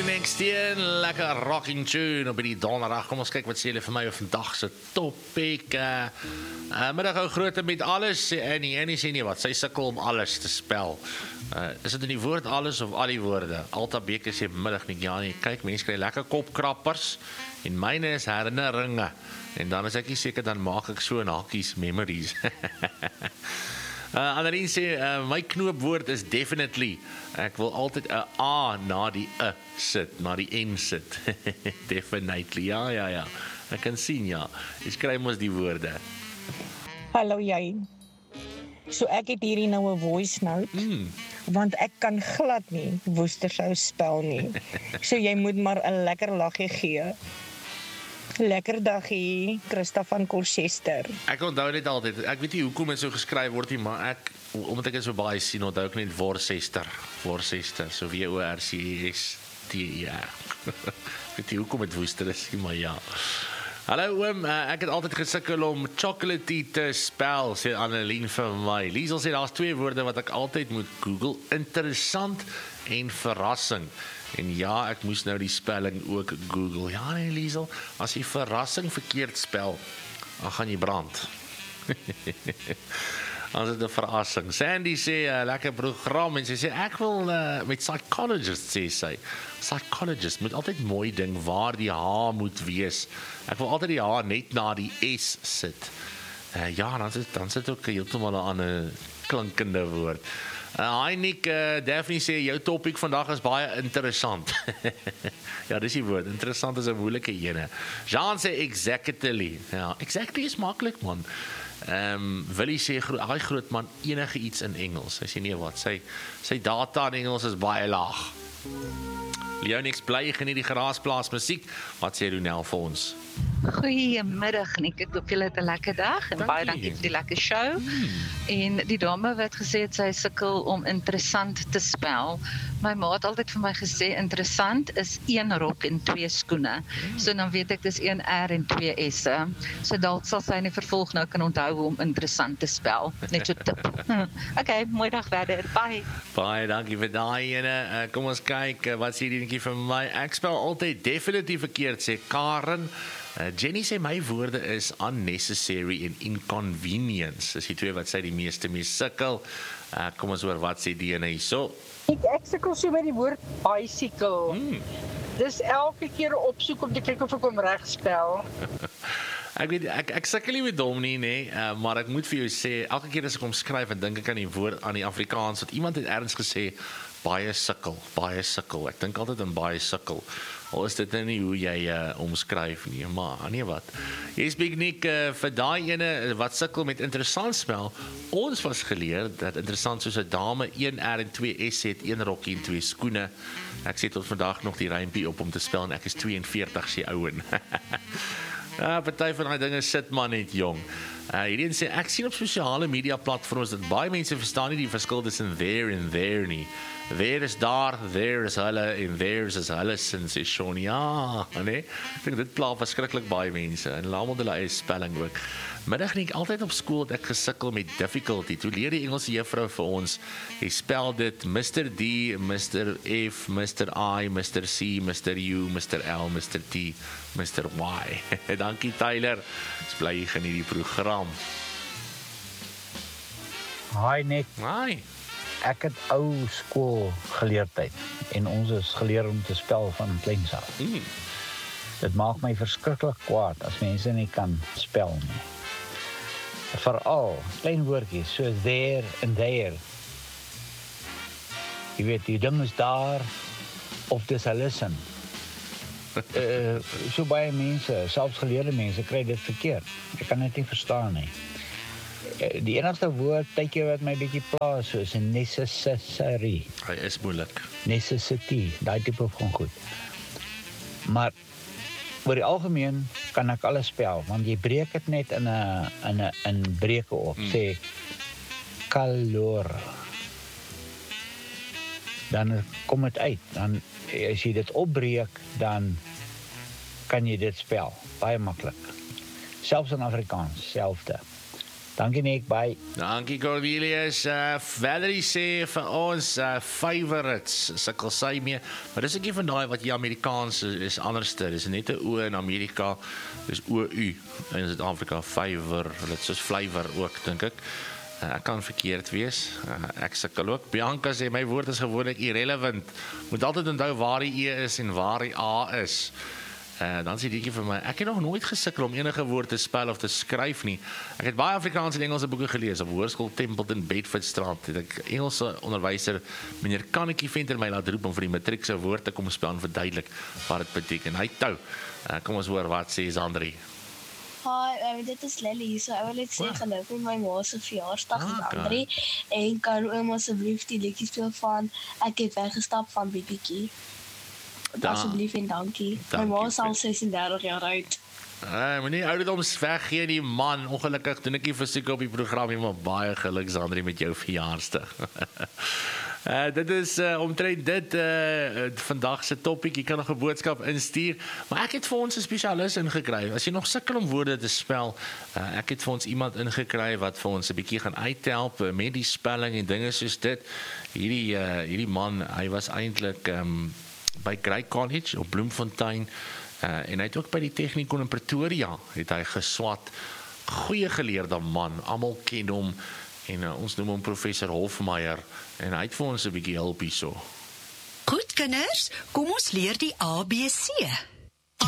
Next Year, lekker rocking tune op die donderdag. Kom ons kyk wat sê julle vir my op vandag se topic. Middag ou groot met alles, sê Annie sê nie wat, sy sukkel om alles te spel. Is dit in die woord alles of al die woorde? Alta Beker sê middag nie, ja nie, kyk, mense kry lekker kopkrappers, en myne is herinneringe, en dan as ek nie seker, dan maak ek so in hakies memories. Annelien sê, my knoopwoord is definitely, ek wil altyd 'n A na die sit, na die N sit. Definitely, ja. Ek kan sien, ja. Ek skryf mos die woorde. Hallo jy. So ek het hierdie nou 'n voice note, want ek kan glad nie woestersou spel nie. So jy moet maar 'n lekker laggie gee. Lekker dagie, Christa van Colchester. Ek onthou net altyd, ek weet nie hoekom dit so geskryf word nie, maar omdat ek dit so baie sien, onthou ek net Worcester, so W-O-R-C-S-T-E-R. Ek weet nie hoekom dit woester is, maar ja. Hallo oom, ek het altyd gesukkel om chocolatey te spel, sê Annelien vir my. Liesel sê, daar's 2 woorde wat ek altyd moet Google, interessant en verrassing. En ja, ek moes nou die spelling ook Google. Ja nee, Liesel, as jy verrassing verkeerd spel, dan gaan jy brand. As dit 'n verrassing. Sandy sê, lekker program, en sy sê, ek wil met psychologist, sê sy. Psychologist moet altyd mooi ding waar die H moet wees. Ek wil altyd die H net na die S sit. Ja, dan sit ook heeltemal 'n ander klinkende woord. Hi Nick, Daphne sê, jou topic vandag is baie interessant. Ja, dis die woord, interessant is 'n moeilike ene. Jean sê, exactly. Ja, exactly is maklik, man. Willie sê, hy groot man, enige iets in Engels. Hy sê, nee wat, sy data in Engels is baie laag. Leonix bly, geniet die Geraasplaas musiek. Wat sê Ronel vir ons? Goeiemiddag, Nick. Ek hoop julle het 'n lekker dag en baie dankie vir die lekker show. En die dame wat gesê het sy sukkel om interessant te spel. My ma het altyd vir my gesê interessant is 1 rok en 2 skoene. So dan weet ek dis 1 R en 2 S'e. So dalk sal sy in die vervolg nou kan onthou hoe om interessant te spel. Net so tip. Okay, mooi dag verder. Bye. Baie dankie vir daai ene. Kom ons kyk, wat sê die dingetjie vir my? Ek spel altyd definitief verkeerd, sê Karen. Jenny sê my woorde is unnecessary en inconvenience. Dis die 2 wat sy die meeste mee sukkel. Kom ons hoor wat sê die ene hierso. Ek sukkel so met die woord bicycle. Dis elke keer opsoek om te kyk of ek hom reg spel. Ek sukkel nie met hom nie, maar ek moet vir jou sê, elke keer as ek hom skryf en dink ek aan die woord aan die Afrikaans, wat iemand het ergens gesê, baie sukkel. Ek dink altyd aan baie sukkel. Al is dit nou nie hoe jy omskryf nie, maar nee wat. Yes, Big Nick, vir daai ene wat sukkel met interessant spel, ons was geleer dat interessant soos 'n dame 1 R en 2 S het, 1 rokkie en 2 skoene. Ek sê tot vandag nog die rympie op om te spel en ek is 42 sê ouen. Party van daai dinge sit maar net jong. Hierdie sê, ek sien op sosiale media platforms dat baie mense verstaan nie die verskil tussen there en there nie. There is daar, there is hulle, en there's is hulle sin, sê Sean. Ja, nee, ek dink dit pla verskriklik baie mense, en almal hulle eie spelling ook. Middag nie, altyd op skool het ek gesukkel met difficulty. Toe leer die Engelse juffrou vir ons, jy spel dit Mr. D, Mr. F, Mr. I, Mr. C, Mr. U, Mr. L, Mr. T, Mr. Y. Dankie Tyler, ek bly geniet die program. Hi Nick. Hi. Ek het ou skool geleerdheid en ons is geleer om te spel van kleins af. Dit maak my verskriklik kwaad as mense nie kan spel nie. Veral klein woordjies so there en there. Jy weet, die ding is daar of dis hulle sin. So baie mense, selfs geleerde mense kry dit verkeerd. Ek kan dit nie verstaan nie. Die enigste woord tydjie wat my bietjie pla so is necessary. Hy is moeilik. Necessity, daai tipe van goed. Maar oor die algemeen kan ek alles spel, want jy breek dit net in breuke op. Sê kalor. Dan kom dit uit. Dan as jy dit opbreek, dan kan jy dit spel. Baie maklik. Selfs in Afrikaans, selfde. Dankie Nick, bye. Dankie Cornelius. Valerie sê vir ons favorites, sukkel sy mee, maar dis ek nie van daai wat jy Amerikaans is anderste, dis net 'n O in Amerika, dis OU in Suid-Afrika, favor, dit is soos flavor ook, dink ek. Ek kan verkeerd wees, ek sukkel ook. Bianca sê, my woord is gewoonlik irrelevant, moet altyd onthou waar die E is en waar die A is. Dan sê die vir my, ek het nog nooit gesukkel om enige woord te spel of te skryf nie. Ek het baie Afrikaanse en Engelse boeke gelees op Hoërskool Templeton Bedfordstraat. Het ek Engelse onderwyser meneer Kannetjie Venter my laat roep om vir die matriek se woord te kom spel en verduidelik wat dit beteken. Hy tou. Kom ons hoor wat sê Sandri. Hi, dit is Lily. So ek wil net sê geluk met my ma se verjaarsdag is Andri en kan ouma asseblief die liedjie speel van Ek het weggestap van Bibietjie. Asseblief en dankie. My ma is al 36 jaar oud. Meneer ouderdoms weggee die man. Ongelukkig doen ek nie versoek op die program nie, maar baie geluk Sandri met jou verjaarsdag. Dit is omtrent dit vandag se topik. Jy kan nog 'n boodskap instuur, maar ek het vir ons 'n spesialis ingekry. As jy nog sukkel om woorde te spel, ek het vir ons iemand ingekry wat vir ons 'n bietjie gaan uithelp met die spelling en dinge soos dit. Hierdie man, hy was eintlik by Grey College op Bloemfontein en hy het ook by die Technikon in Pretoria het hy geswat. Goeie geleerde man, almal ken hom en ons noem hom professor Hofmeyer en hy het vir ons 'n bietjie hulp hierso. Goed kinders, kom ons leer die ABC.